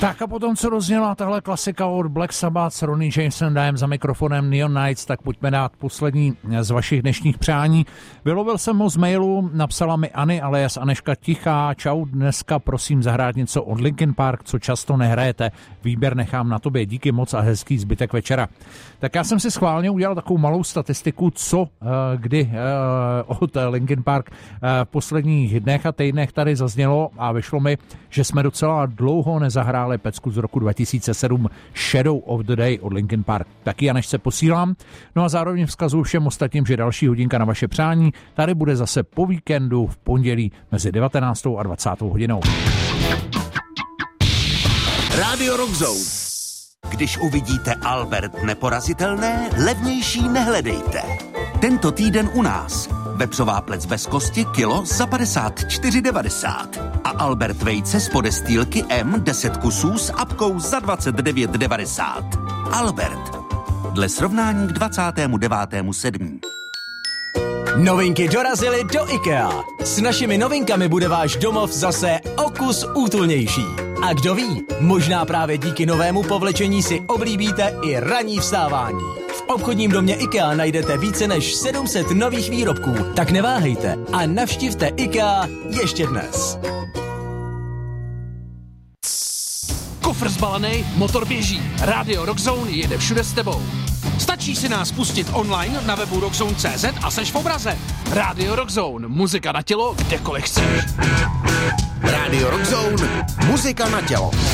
Tak a potom, co rozněla tahle klasika od Black Sabbath s Ronnie Jamesem Dyem za mikrofonem Neon Nights, tak pojďme dát poslední z vašich dnešních přání. Vylovil jsem ho z mailu, napsala mi Ani alias Aneška Tichá. Čau, dneska prosím zahrát něco od Linkin Park, co často nehrajete. Výběr nechám na tobě, díky moc a hezký zbytek večera. Tak já jsem si schválně udělal takovou malou statistiku, co kdy od Linkin Park v posledních dnech a týdnech tady zaznělo a vyšlo mi, že jsme docela dlouho nezahráli pecku z roku 2007 Shadow of the Day od Linkin Park. Taky Janešce posílám. No a zároveň vzkazuju všem ostatním, že další hodinka na vaše přání tady bude zase po víkendu v pondělí mezi 19. a 20. hodinou. Radio Rock Zone. Když uvidíte Albert neporazitelné, levnější nehledejte. Tento týden u nás. Vepřová plec bez kosti kilo za 54,90 a Albert vejce z podestýlky M 10 kusů s apkou za 29,90. Albert. Dle srovnání k 29.7. Novinky dorazily do IKEA. S našimi novinkami bude váš domov zase o kus útulnější. A kdo ví, možná právě díky novému povlečení si oblíbíte i ranní vstávání. V obchodním domě IKEA najdete více než 700 nových výrobků, tak neváhejte a navštivte IKEA ještě dnes. Kufr zbalený, motor běží. Radio Rock Zone jede všude s tebou. Stačí si nás pustit online na webu rockzone.cz a seš v obraze. Radio Rock Zone, muzika na tělo, kdekoliv chceš. Radio Rock Zone, muzika na tělo.